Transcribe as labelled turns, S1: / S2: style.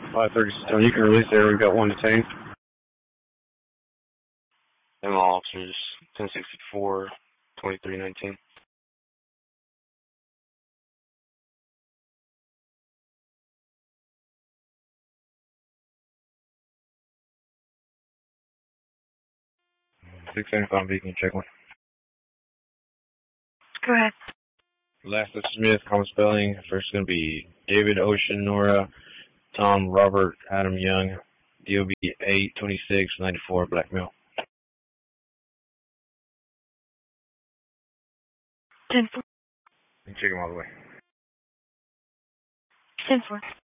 S1: 537. You can release there. We've got one detained.
S2: And all officers, 1064, 2319.
S1: Beacon, check one.
S3: Go ahead.
S1: Last is Smith, common spelling. First is going to be David Ocean Nora, Tom Robert Adam Young, DOB 82694, blackmail.
S3: 10-4.
S1: Check him all the way.
S3: 10-4.